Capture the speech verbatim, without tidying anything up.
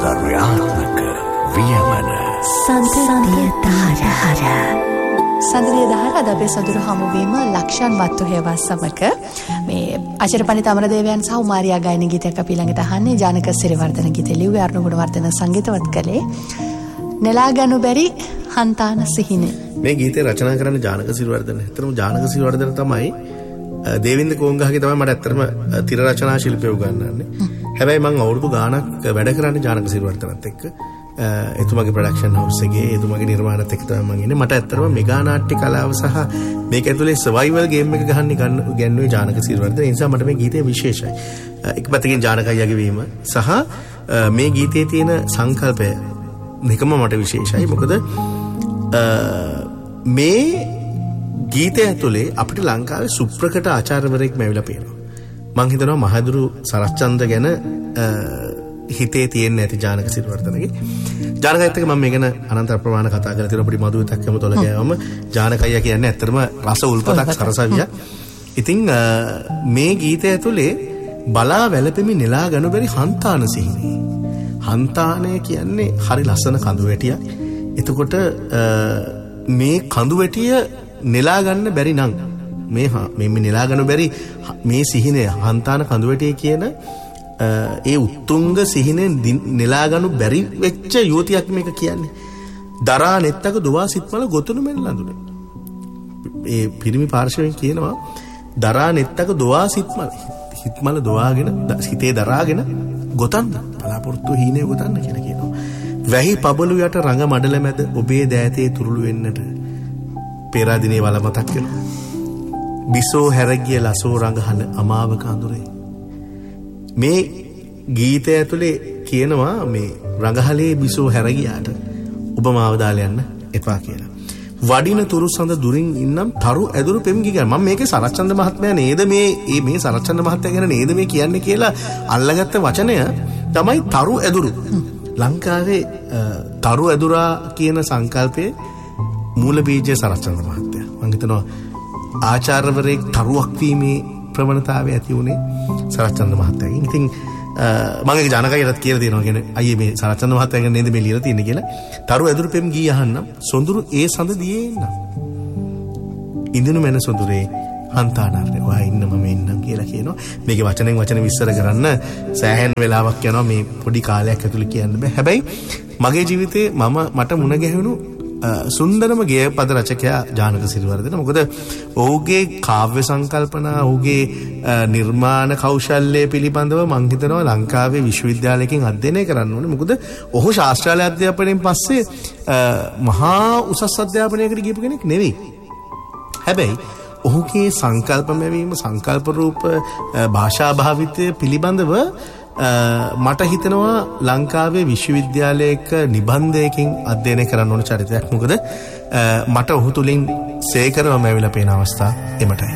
ක්‍රියාත්මක වියමන සඳරිය දහර සඳරිය දහර අද අපේ සොඳුරු හමුවීම ලක්ෂන් වත්තු හේවා සමග මේ ආචාර්යපණිත අමරදේවයන් සහ උමාරියා ගායන ගීතයක් අපි ළඟට අහන්නේ ජානක සිරිවර්ධන ගීතය ලිව්වේ අරුණ ගුණවර්ධන සංගීතවත් කළේ නෙලා ගනු බැරි හන්තාන සිහිනේ. මේ ගීතේ රචනා කරන්න ජානක සිරිවර්ධන. ඇත්තටම ජානක සිරිවර්ධන තමයි දේවින්ද කෝංගහගේ තමයි මට ඇත්තටම තිර රචනා ශිල්පය උගන්වන්නේ. හැබැයි මම අවුරුදු ගාණක් වැඩ කරන්නේ ජානක සිරිවර්ධනත් එක්ක. එතුමාගේ ප්‍රොඩක්ෂන් හවුස් එකේ එතුමාගේ නිර්මාණත් එක්ක තමයි මම ඉන්නේ. මට ඇත්තටම මෙගා නාට්‍ය කලාව සහ මේක ඇතුලේ සර්වයිවල් ගේම් එක ගහන්න ගන්නුවේ ජානක සිරිවර්ධන. ඒ නිසා මට මේ ගීතය විශේෂයි. එක පැත්තකින් ජානක අයියාගේ වීම සහ මේ ගීතයේ තියෙන සංකල්පය දෙකම මට විශේෂයි. මොකද මේ ගීතය ඇතුලේ අපිට ලංකාවේ සුප්‍රකට ආචාර්යවරයෙක් මැවිලා පේනවා. මං හිතනවා මහදුරු සරච්චන්ද්‍ර ගැන හිතේ තියෙන ඇති ජානක සිරිවර්ධනගේ. ජානක අයත් එක්ක මම මේ ගැන අනන්ත ප්‍රමාණ කතා කරලා තියෙනවා. පොඩි මధుවිතක් හැම තොල ගෑවම ජානක අයියා කියන්නේ ඇත්තටම රස උල්පතක් සරසවිය. ඉතින් මේ ගීතය ඇතුලේ බලා වැළපෙමි නෙලා ගනු බැරි හන්තාන සිහිනේ. හන්තානය කියන්නේ හරි ලස්සන කඳු වැටියක්. එතකොට මේ කඳු වැටිය නෙලා ගන්න බැරි නම් මේ මේ නෙලා ගන්න බැරි මේ සිහිනය හන්තාන කඳු වැටිය කියන ඒ උත්තුංග සිහිනේ නෙලා ගන්න බැරි වෙච්ච යුවතියක් මේක කියන්නේ. දරා නෙත්තක දුවා සිත්මල ගොතුණු මෙන් ලඳුනේ. ඒ පිරිමි පාර්ශවයෙන් කියනවා දරා නෙත්තක දුවා සිත්මල හිත්මල දුවාගෙන හිතේ දරාගෙන ගොතන්න බලාපොරොත්තු හීනේ ගොතන්න කියලා කියනවා. වැහි පබළු යට රඟ මඩල මැද ඔබේ දෑතේ තුරුළු වෙන්නට පෙරදිනේ වල මතක් වෙනවා. බිසෝ හැරගිය ලසෝ රඟහන අමාවක අඳුරේ. මේ ගීතය ඇතුලේ කියනවා මේ රඟහලේ බිසෝ හැරගියාට ඔබ මාව දාලා යන්න එපා කියලා. වඩින තුරු සඳ දුරින් ඉන්නම් තරු ඇදුරු පෙම් ගිගන. මම මේකේ සරච්චන්ද්‍ර මහත්මයා නේද මේ මේ සරච්චන්ද්‍ර මහත්තයා ගැන නේද මේ කියන්නේ කියලා අල්ලගත්ත වචනය තමයි තරු ඇදුරු. ලංකාවේ තරු ඇදුරා කියන සංකල්පයේ මූල බීජය සරච්චන්ද්‍ර මහත්තයා. මම හිතනවා ආචාර්යවරයෙක් තරුවක් වීමේ ප්‍රවණතාවය ඇති උනේ සරච්චන්ද්‍ර මහත්තයාගෙන්. ඉතින් මම ඒක ජානකයටත් කියලා දෙනවා කියන්නේ අයියේ මේ සරච්චන්ද්‍ර මහත්තයා ගැන නේද මේ ලියලා තියෙන්නේ කියලා. තරු ඇදුරු පෙම් ගී අහන්නම් සොඳුරු ඒ සඳ දියේ ඉන්නම්. ඉඳුණු මැන සොඳුරේ හන්තානාරේ ඔයා ඉන්න මම ඉන්නම් කියලා කියනවා. මේකේ වචනෙන් වචන විස්තර කරන්න සෑහෙන වෙලාවක් යනවා මේ පොඩි කාලයක් ඇතුළේ කියන්න බෑ. හැබැයි මගේ ජීවිතේ මම මට මුණ ගැහුණු සුන්දරම ගේය පද රචකයා ජානක සිරිවර්ධන. මොකද ඔහුගේ කාව්‍ය සංකල්පනා ඔහුගේ නිර්මාණ කෞශල්‍ය පිළිබඳව මං හිතනවා ලංකාවේ විශ්වවිද්‍යාලයකින් අධ්‍යයනය කරන්න ඕනේ. මොකද ඔහු ශාස්ත්‍රීය අධ්‍යාපනයෙන් පස්සේ මහා උසස් අධ්‍යාපනයකට ගියපු කෙනෙක් නෙවෙයි. හැබැයි ඔහුගේ සංකල්ප මැවීම සංකල්ප රූප භාෂා භාවිතය පිළිබඳව මට හිතෙනවා ලංකාවේ විශ්වවිද්‍යාලයක නිබන්ධයකින් අධ්‍යයනය කරන්න ඕන චරිතයක්. මොකද මට ඔහු තුලින් සේකරවම ඇවිල්ලා පේන අවස්ථා එමටයි.